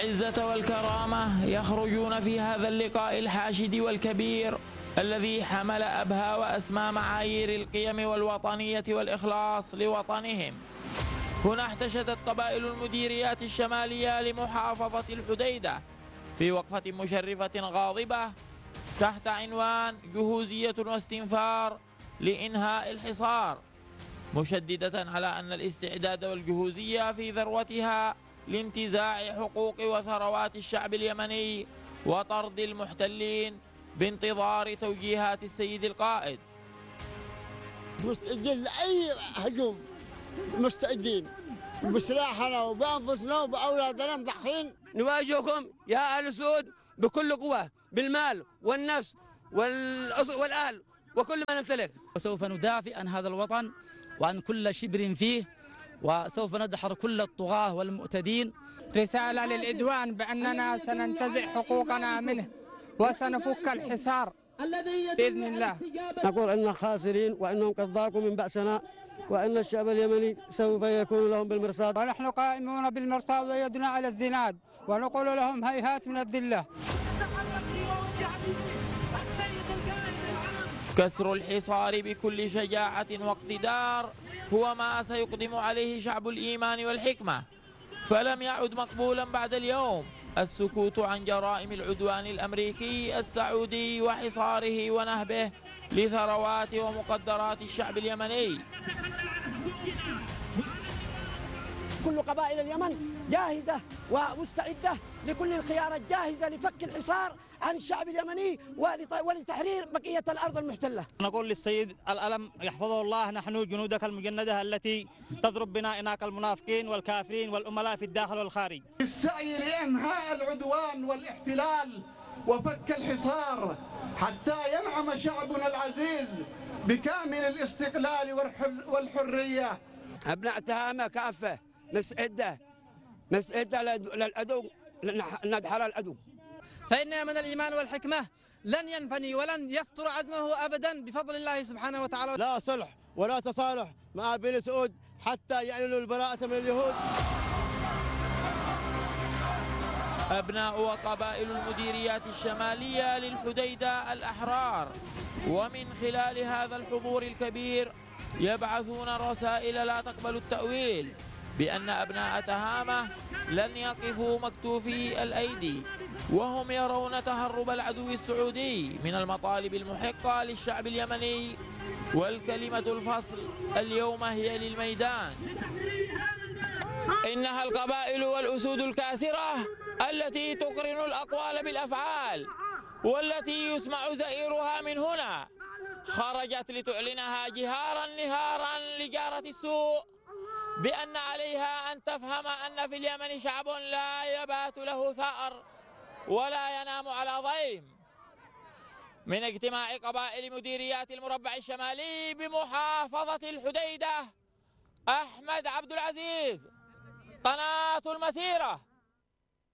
العزة والكرامة يخرجون في هذا اللقاء الحاشد والكبير الذي حمل أبهى وأسمى معايير القيم والوطنية والإخلاص لوطنهم. هنا احتشدت قبائل المديريات الشمالية لمحافظة الحديدة في وقفة مشرفة غاضبة تحت عنوان جهوزية واستنفار لإنهاء الحصار، مشددة على أن الاستعداد والجهوزية في ذروتها لانتزاع حقوق وثروات الشعب اليمني وطرد المحتلين بانتظار توجيهات السيد القائد. مستعدين لأي هجوم، مستعدين بسلاحنا وبأنفسنا وبأولادنا مضحين. نواجهكم يا أهل سعود بكل قوة، بالمال والنفس والأهل وكل ما نمتلك، وسوف ندافع عن هذا الوطن وعن كل شبر فيه، وسوف ندحر كل الطغاة والمعتدين. رسالة للعدوان بأننا سننتزع حقوقنا منه وسنفك الحصار بإذن الله. نقول أننا خاسرين وأنهم قد ضاقوا من بأسنا، وأن الشعب اليمني سوف يكون لهم بالمرصاد، ونحن قائمون بالمرصاد ويدنا على الزناد، ونقول لهم هيهات من الذلة. كسر الحصار بكل شجاعة واقتدار هو ما سيقدم عليه شعب الإيمان والحكمة، فلم يعد مقبولا بعد اليوم السكوت عن جرائم العدوان الأمريكي السعودي وحصاره ونهبه لثروات ومقدرات الشعب اليمني. كل قبائل اليمن جاهزة ومستعدة لكل الخيارات، جاهزة لفك الحصار عن الشعب اليمني ولتحرير بقية الأرض المحتلة. نقول للسيد الألم يحفظه الله: نحن جنودك المجندة التي تضرب بنا إناك المنافقين والكافرين والأملاء في الداخل والخارج. السعي لإنهاء العدوان والاحتلال وفك الحصار حتى ينعم شعبنا العزيز بكامل الاستقلال والحرية. أبناء تهامة كافة مسعدة للعدو، ندحر العدو. فإن من الإيمان والحكمة لن ينفني ولن يفتر عزمه أبدا بفضل الله سبحانه وتعالى. لا صلح ولا تصالح مع بني سعود حتى يعلنوا البراءة من اليهود. أبناء وقبائل المديريات الشمالية للحديدة الأحرار، ومن خلال هذا الحضور الكبير يبعثون رسائل لا تقبل التأويل بأن أبناء تهامة لن يقفوا مكتوفي الأيدي، وهم يرون تهرب العدو السعودي من المطالب المحقة للشعب اليمني، والكلمة الفصل اليوم هي للميدان. إنها القبائل والأسود الكاسرة التي تقرن الأقوال بالأفعال، والتي يسمع زئيرها من هنا، خرجت لتعلنها جهارا نهارا لجارة السوء بأن عليها أن تفهم أن في اليمن شعب لا يبات له ثأر ولا ينام على ضيم. من اجتماع قبائل مديريات المربع الشمالي بمحافظة الحديدة، أحمد عبد العزيز، قناة المسيرة.